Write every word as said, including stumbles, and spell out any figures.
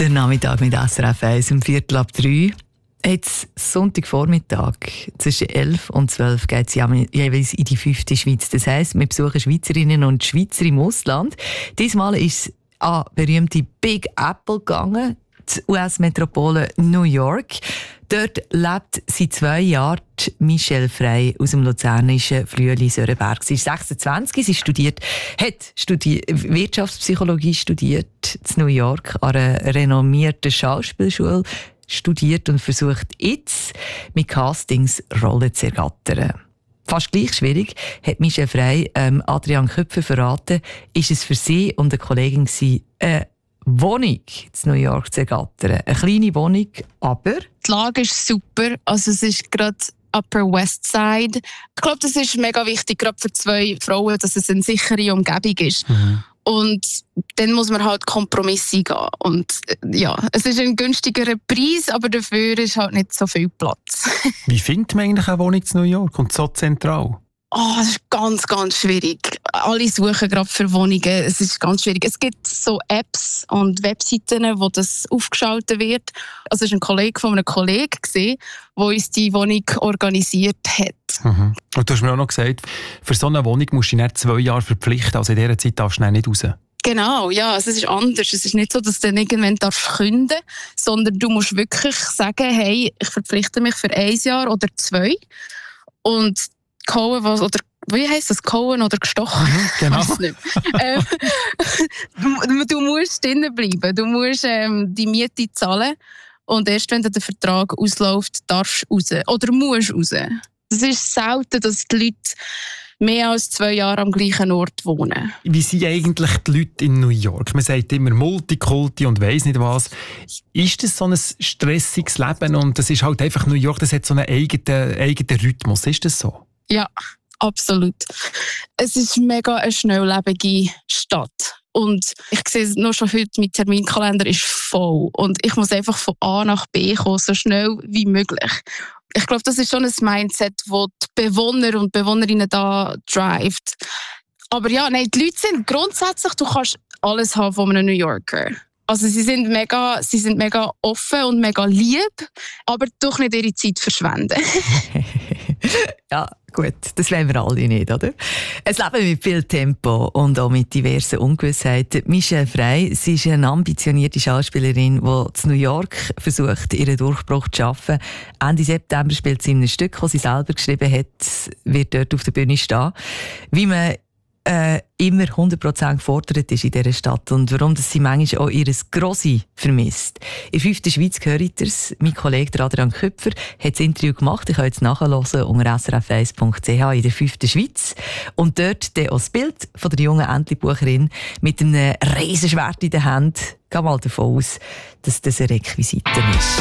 Der Nachmittag mit S R F eins um Viertel ab drei. Jetzt Sonntagvormittag zwischen elf und zwölf geht es jeweils in die fünfte Schweiz. Das heisst, wir besuchen Schweizerinnen und Schweizer im Ausland. Diesmal ist es an berühmte Big Apple gegangen, die U S-Metropole New York. Dort lebt seit zwei Jahren Michelle Frey aus dem luzernischen Flüeli-Sörenberg. Sie ist sechsundzwanzig, sie studiert, hat studi- Wirtschaftspsychologie studiert in New York an einer renommierten Schauspielschule, studiert und versucht jetzt mit Castings Rollen zu ergattern. Fast gleich schwierig, hat Michelle Frey ähm, Adrian Köpfer verraten, ist es für sie und eine Kollegin gewesen, eine Wohnung in New York zu ergattern. Eine kleine Wohnung, aber... Die Lage ist super. Also es ist gerade Upper West Side. Ich glaube, das ist mega wichtig, gerade für zwei Frauen, dass es eine sichere Umgebung ist. Mhm. Und dann muss man halt Kompromisse eingehen. Und ja, es ist ein günstigerer Preis, aber dafür ist halt nicht so viel Platz. Wie findet man eigentlich eine Wohnung in New York und so zentral? Oh, das ist ganz, ganz schwierig. Alle suchen gerade für Wohnungen. Es ist ganz schwierig. Es gibt so Apps und Webseiten, wo das aufgeschaltet wird. Also es war ein Kollege von einem Kollegen, der uns die Wohnung organisiert hat. Mhm. Und du hast mir auch noch gesagt, für so eine Wohnung musst du dich zwei Jahre verpflichten. Also in dieser Zeit darfst du nicht raus. Genau, ja, also es ist anders. Es ist nicht so, dass du dann irgendwann kündigen darfst, sondern du musst wirklich sagen, hey, ich verpflichte mich für ein Jahr oder zwei. Und Cohen, was, oder wie heisst das? Cohen oder gestochen? Mhm, genau. Ich weiss nicht. ähm, du, du musst drinnen bleiben. Du musst ähm, die Miete zahlen. Und erst wenn der Vertrag ausläuft, darfst du raus. Oder musst raus. Es ist selten, dass die Leute mehr als zwei Jahre am gleichen Ort wohnen. Wie sind eigentlich die Leute in New York? Man sagt immer Multikulti und weiss nicht was. Ist das so ein stressiges Leben? Und das ist halt einfach New York, das hat so einen eigenen, eigenen Rhythmus. Ist das so? Ja, absolut. Es ist mega eine schnelllebige Stadt. Und ich sehe es nur schon heute, mein Terminkalender ist voll. Und ich muss einfach von A nach B kommen, so schnell wie möglich. Ich glaube, das ist schon ein Mindset, das die Bewohner und Bewohnerinnen da drivet. Aber ja, nein, die Leute sind grundsätzlich, du kannst alles haben von einem New Yorker. Also sie sind mega, sie sind mega offen und mega lieb, aber doch nicht ihre Zeit verschwenden. Ja, gut, das wollen wir alle nicht, oder? Ein Leben mit viel Tempo und auch mit diversen Ungewissheiten. Michelle Frey, sie ist eine ambitionierte Schauspielerin, die in New York versucht, ihren Durchbruch zu schaffen. Ende September spielt sie in einem Stück, das sie selber geschrieben hat, wird dort auf der Bühne stehen. Wie man Äh, immer hundert Prozent gefordert ist in dieser Stadt und warum dass sie manchmal auch ihr Grossi vermisst. In der fünften Schweiz gehört es. Mein Kollege Adrian Köpfer hat das Interview gemacht. Ich kann jetzt nachhören unter s r f eins punkt c h in der fünften Schweiz. Und dort dann auch das Bild von der jungen Entlebucherin mit einem Riesenschwert in der Hand. Ich gehe mal davon aus, dass das eine Requisite ist.